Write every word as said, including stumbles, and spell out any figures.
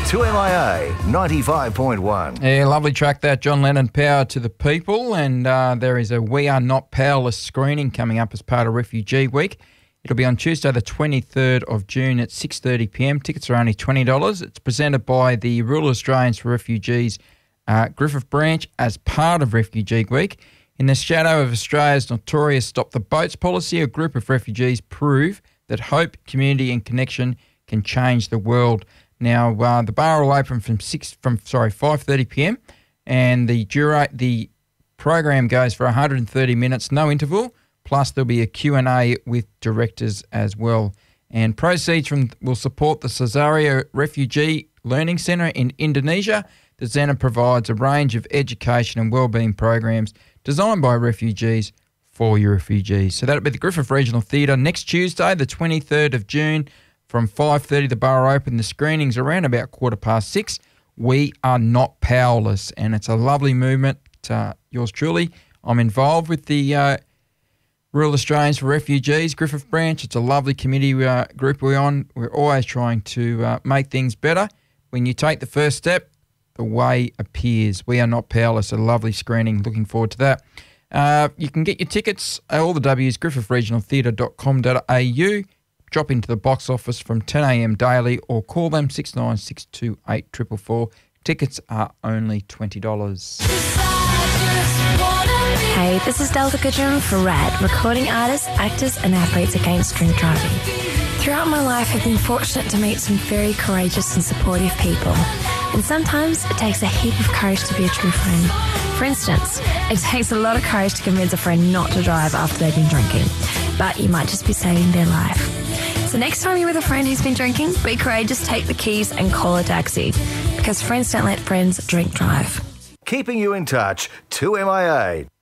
two M I A ninety-five point one. Yeah, lovely track that, John Lennon, Power to the People. And uh, there is a We Are Not Powerless screening coming up as part of Refugee Week. It'll be on Tuesday the twenty-third of June at six thirty p m. Tickets are only twenty dollars. It's presented by the Rural Australians for Refugees uh, Griffith Branch as part of Refugee Week. In the shadow of Australia's notorious Stop the Boats policy, a group of refugees prove that hope, community and connection can change the world. Now, uh, the bar will open from six from sorry five thirty p m and the dura- the program goes for one hundred thirty minutes, no interval. Plus, there'll be a Q and A with directors as well. And proceeds from will support the Cesario Refugee Learning Centre in Indonesia. The centre provides a range of education and wellbeing programs designed by refugees for your refugees. So that'll be the Griffith Regional Theatre next Tuesday, the twenty-third of June, from five thirty. The bar open. The screening's around about quarter past six. We Are Not Powerless, and it's a lovely movement. Uh, yours truly, I'm involved with the Uh, Rural Australians for Refugees, Griffith Branch. It's a lovely committee uh, group we're on. We're always trying to uh, make things better. When you take the first step, the way appears. We Are Not Powerless, a lovely screening. Looking forward to that. Uh, you can get your tickets, uh, all the W's, griffith regional theatre dot com dot a u. Drop into the box office from ten a m daily or call them six nine six two eight four four four. Tickets are only twenty dollars. Hey, this is Delta Kajun for RAD, recording artists, actors and athletes against drink driving. Throughout my life, I've been fortunate to meet some very courageous and supportive people. And sometimes it takes a heap of courage to be a true friend. For instance, it takes a lot of courage to convince a friend not to drive after they've been drinking. But you might just be saving their life. So next time you're with a friend who's been drinking, be courageous, take the keys and call a taxi. Because friends don't let friends drink drive. Keeping you in touch, two M I A.